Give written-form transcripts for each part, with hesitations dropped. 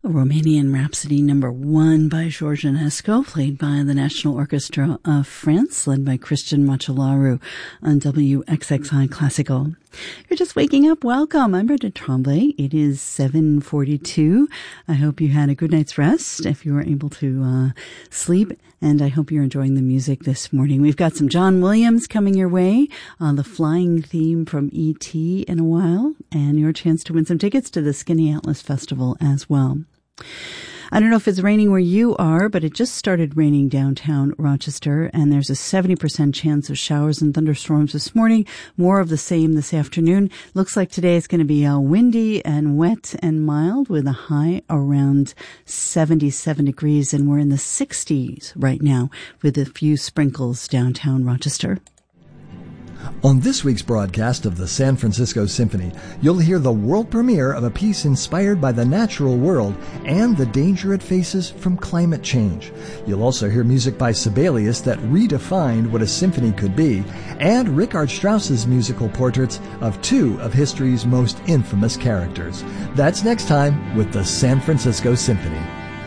Romanian Rhapsody #1 by George Enescu, played by the National Orchestra of France, led by Cristian Machelaru on WXXI Classical. You're just waking up. Welcome. I'm Brenda Tremblay. It is 7:42. I hope you had a good night's rest, if you were able to sleep, and I hope you're enjoying the music this morning. We've got some John Williams coming your way on the flying theme from E.T. in a while, and your chance to win some tickets to the Skinny Atlas Festival as well. I don't know if it's raining where you are, but it just started raining downtown Rochester, and there's a 70% chance of showers and thunderstorms this morning. More of the same this afternoon. Looks like today is going to be windy and wet and mild with a high around 77 degrees, and we're in the 60s right now with a few sprinkles downtown Rochester. On this week's broadcast of the San Francisco Symphony, you'll hear the world premiere of a piece inspired by the natural world and the danger it faces from climate change. You'll also hear music by Sibelius that redefined what a symphony could be, and Richard Strauss's musical portraits of two of history's most infamous characters. That's next time with the San Francisco Symphony.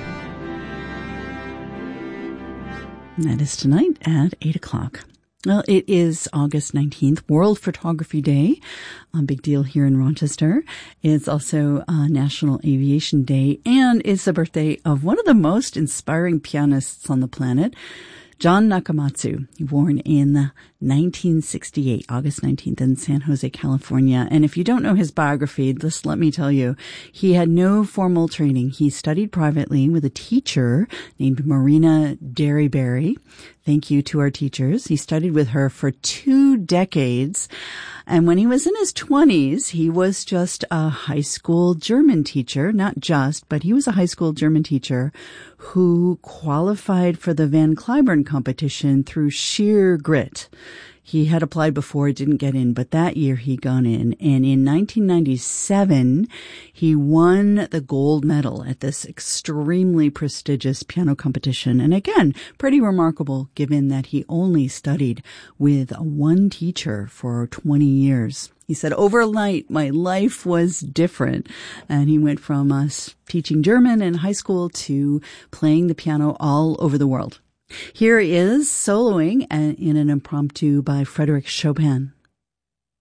And that is tonight at 8 o'clock. Well, it is August 19th, World Photography Day, a big deal here in Rochester. It's also National Aviation Day, and it's the birthday of one of the most inspiring pianists on the planet, John Nakamatsu, born in 1968, August 19th in San Jose, California. And if you don't know his biography, just let me tell you, he had no formal training. He studied privately with a teacher named Marina Derryberry. Thank you to our teachers. He studied with her for 2 decades. And when he was in his 20s, he was just a high school German teacher, not just, but he was a high school German teacher who qualified for the Van Cliburn competition through sheer grit. He had applied before, didn't get in, but that year he got in. And in 1997, he won the gold medal at this extremely prestigious piano competition. And again, pretty remarkable given that he only studied with one teacher for 20 years. He said, overnight, my life was different. And he went from teaching German in high school to playing the piano all over the world. Here is soloing in an impromptu by Frédéric Chopin.